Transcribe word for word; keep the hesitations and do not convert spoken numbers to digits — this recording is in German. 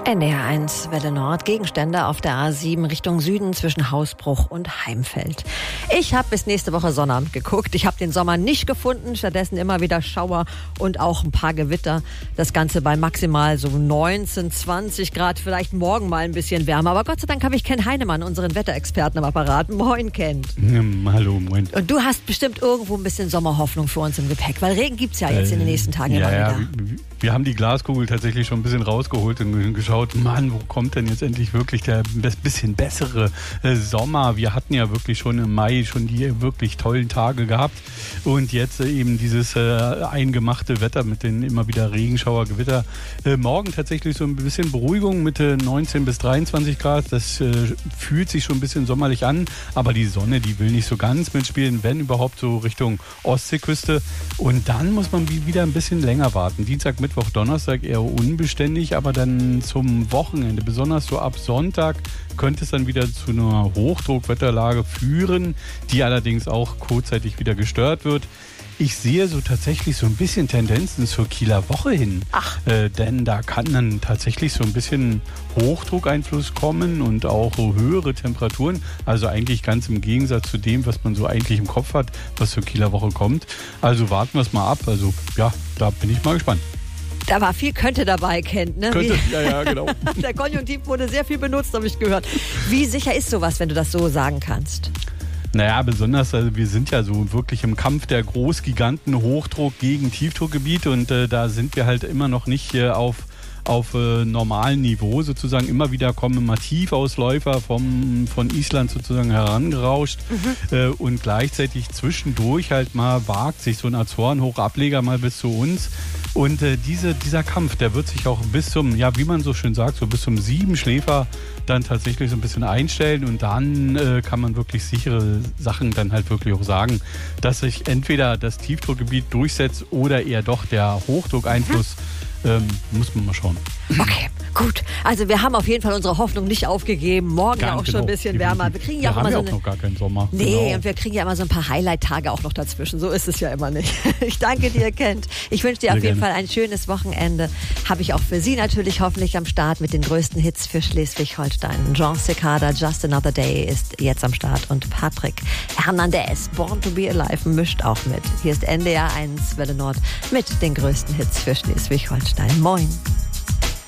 N D R eins Welle Nord, Gegenstände auf der A sieben Richtung Süden zwischen Hausbruch und Heimfeld. Ich habe bis nächste Woche Sonnabend geguckt. Ich habe den Sommer nicht gefunden, stattdessen immer wieder Schauer und auch ein paar Gewitter. Das Ganze bei maximal so neunzehn, zwanzig Grad, vielleicht morgen mal ein bisschen wärmer. Aber Gott sei Dank habe ich Ken Heinemann, unseren Wetterexperten am Apparat. Moin, Ken. Ja, hallo, moin. Und du hast bestimmt irgendwo ein bisschen Sommerhoffnung für uns im Gepäck, weil Regen gibt's ja jetzt äh, in den nächsten Tagen ja, immer ja, wieder. Wir, wir haben die Glaskugel tatsächlich schon ein bisschen rausgeholt und geschaut, Mann, wo kommt denn jetzt endlich wirklich der bisschen bessere äh, Sommer? Wir hatten ja wirklich schon im Mai schon die wirklich tollen Tage gehabt und jetzt äh, eben dieses äh, eingemachte Wetter mit den immer wieder Regenschauer, Gewitter. Äh, morgen tatsächlich so ein bisschen Beruhigung mit äh, neunzehn bis dreiundzwanzig Grad. Das äh, fühlt sich schon ein bisschen sommerlich an, aber die Sonne, die will nicht so ganz mitspielen, wenn überhaupt so Richtung Ostseeküste. Und dann muss man wieder ein bisschen länger warten. Dienstag, Mittwoch, Donnerstag eher unbeständig, aber dann zum Wochenende, besonders so ab Sonntag, könnte es dann wieder zu einer Hochdruckwetterlage führen, die allerdings auch kurzzeitig wieder gestört wird. Ich sehe so tatsächlich so ein bisschen Tendenzen zur Kieler Woche hin. Ach. Äh, denn da kann dann tatsächlich so ein bisschen Hochdruckeinfluss kommen und auch höhere Temperaturen. Also eigentlich ganz im Gegensatz zu dem, was man so eigentlich im Kopf hat, was zur Kieler Woche kommt. Also warten wir es mal ab. Also ja, da bin ich mal gespannt. Da war viel könnte dabei, Ken, ne? Könnte, ja, ja, genau. Der Konjunktiv wurde sehr viel benutzt, habe ich gehört. Wie sicher ist sowas, wenn du das so sagen kannst? Naja, besonders, also wir sind ja so wirklich im Kampf der Großgiganten, Hochdruck gegen Tiefdruckgebiet und äh, da sind wir halt immer noch nicht äh, auf auf äh, normalem Niveau sozusagen. Immer wieder kommen immer Tiefausläufer vom, von Island sozusagen herangerauscht mhm. äh, und gleichzeitig zwischendurch halt mal wagt sich so ein Azorenhochableger mal bis zu uns. Und äh, diese, dieser Kampf, der wird sich auch bis zum, ja, wie man so schön sagt, so bis zum Siebenschläfer dann tatsächlich so ein bisschen einstellen und dann äh, kann man wirklich sichere Sachen dann halt wirklich auch sagen, dass sich entweder das Tiefdruckgebiet durchsetzt oder eher doch der Hochdruckeinfluss. Mhm. Ähm, muss man mal schauen. Okay, gut. Also wir haben auf jeden Fall unsere Hoffnung nicht aufgegeben. Morgen Ganz auch genau. schon ein bisschen wärmer. Wir kriegen ja wir auch immer haben so ja auch eine... noch gar keinen Sommer. Nee, genau. Und wir kriegen ja immer so ein paar Highlight-Tage auch noch dazwischen. So ist es ja immer nicht. Ich danke dir, Kent. Ich wünsche dir Sehr auf jeden gerne. Fall ein schönes Wochenende. Habe ich auch für Sie natürlich hoffentlich am Start mit den größten Hits für Schleswig-Holstein. Jean Cicada, Just Another Day ist jetzt am Start und Patrick Hernandez, Born to be Alive, mischt auch mit. Hier ist N D R eins Welle Nord mit den größten Hits für Schleswig-Holstein. Moin.